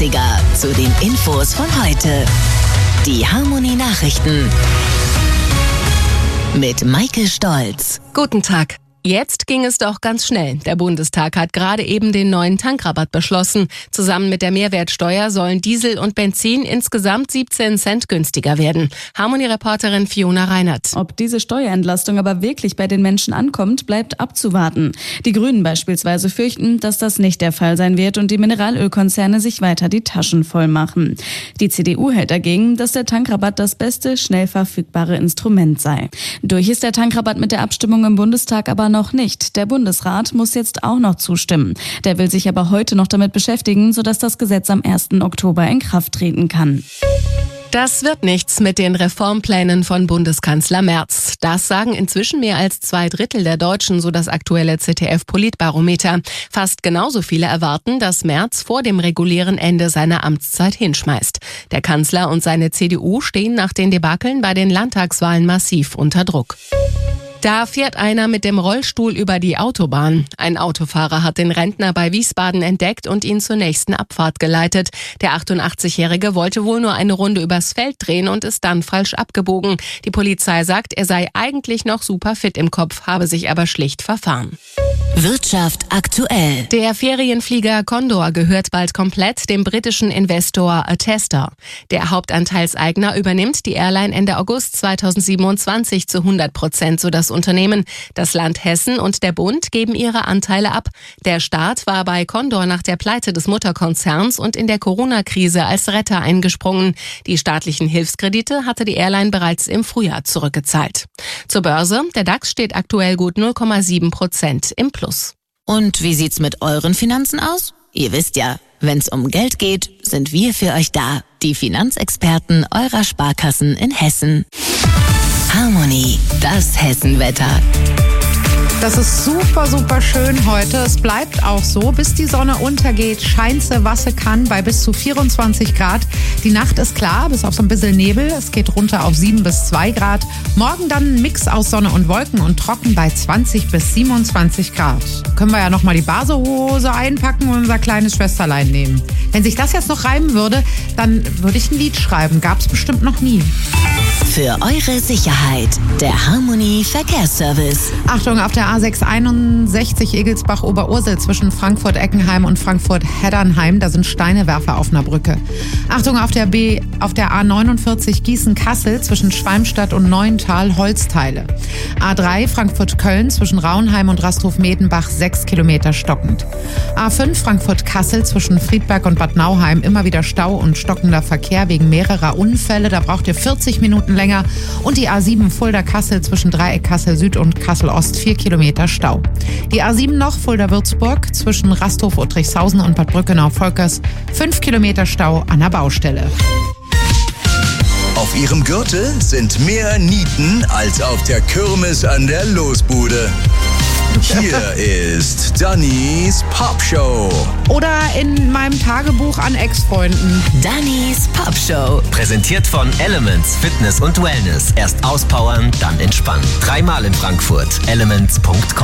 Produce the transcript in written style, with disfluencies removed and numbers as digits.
Klassiker zu den Infos von heute. Die Harmony Nachrichten mit Maike Stolz. Guten Tag. Jetzt ging es doch ganz schnell. Der Bundestag hat gerade eben den neuen Tankrabatt beschlossen. Zusammen mit der Mehrwertsteuer sollen Diesel und Benzin insgesamt 17 Cent günstiger werden. Harmony-Reporterin Fiona Reinert. Ob diese Steuerentlastung aber wirklich bei den Menschen ankommt, bleibt abzuwarten. Die Grünen beispielsweise fürchten, dass das nicht der Fall sein wird und die Mineralölkonzerne sich weiter die Taschen voll machen. Die CDU hält dagegen, dass der Tankrabatt das beste, schnell verfügbare Instrument sei. Durch ist der Tankrabatt mit der Abstimmung im Bundestag aber noch nicht. Der Bundesrat muss jetzt auch noch zustimmen. Der will sich aber heute noch damit beschäftigen, sodass das Gesetz am 1. Oktober in Kraft treten kann. Das wird nichts mit den Reformplänen von Bundeskanzler Merz. Das sagen inzwischen mehr als 2/3 der Deutschen, so das aktuelle ZDF-Politbarometer. Fast genauso viele erwarten, dass Merz vor dem regulären Ende seiner Amtszeit hinschmeißt. Der Kanzler und seine CDU stehen nach den Debakeln bei den Landtagswahlen massiv unter Druck. Da fährt einer mit dem Rollstuhl über die Autobahn. Ein Autofahrer hat den Rentner bei Wiesbaden entdeckt und ihn zur nächsten Abfahrt geleitet. Der 88-Jährige wollte wohl nur eine Runde übers Feld drehen und ist dann falsch abgebogen. Die Polizei sagt, er sei eigentlich noch super fit im Kopf, habe sich aber schlicht verfahren. Wirtschaft aktuell. Der Ferienflieger Condor gehört bald komplett dem britischen Investor Attesta. Der Hauptanteilseigner übernimmt die Airline Ende August 2027 zu 100%, so das Unternehmen. Das Land Hessen und der Bund geben ihre Anteile ab. Der Staat war bei Condor nach der Pleite des Mutterkonzerns und in der Corona-Krise als Retter eingesprungen. Die staatlichen Hilfskredite hatte die Airline bereits im Frühjahr zurückgezahlt. Zur Börse. Der DAX steht aktuell gut 0,7% im Plus. Und wie sieht's mit euren Finanzen aus? Ihr wisst ja, wenn's um Geld geht, sind wir für euch da. Die Finanzexperten eurer Sparkassen in Hessen. Harmony, das Hessenwetter. Das ist super, super schön heute. Es bleibt auch so, bis die Sonne untergeht, scheint sie, was sie kann, bei bis zu 24 Grad. Die Nacht ist klar, bis auf so ein bisschen Nebel. Es geht runter auf 7 bis 2 Grad. Morgen dann ein Mix aus Sonne und Wolken und trocken bei 20 bis 27 Grad. Können wir ja nochmal die Basehose einpacken und unser kleines Schwesterlein nehmen. Wenn sich das jetzt noch reimen würde, dann würde ich ein Lied schreiben. Gab's bestimmt noch nie. Für eure Sicherheit, der Harmony Verkehrsservice. Achtung, auf der A661 Egelsbach-Oberursel zwischen Frankfurt-Eckenheim und Frankfurt-Heddernheim, da sind Steinewerfer auf einer Brücke. Achtung, auf der A49 Gießen-Kassel zwischen Schwalmstadt und Neuental, Holzteile. A3 Frankfurt-Köln zwischen Raunheim und Rasthof-Medenbach 6 Kilometer stockend. A5 Frankfurt-Kassel zwischen Friedberg und Bad Nauheim immer wieder Stau und stockender Verkehr wegen mehrerer Unfälle, da braucht ihr 40 Minuten länger. Und die A7 Fulda-Kassel zwischen Dreieck Kassel Süd und Kassel Ost 4 Kilometer Stau. Die A7 noch Fulda-Würzburg zwischen Rasthof Uttrichshausen und Bad Brückenau-Volkers 5 Kilometer Stau an der Baustelle. Auf ihrem Gürtel sind mehr Nieten als auf der Kirmes an der Losbude. Hier ist Dannys Popshow. Oder in meinem Tagebuch an Ex-Freunden. Dannys Popshow. Präsentiert von Elements Fitness und Wellness. Erst auspowern, dann entspannen. 3-mal in Frankfurt. Elements.com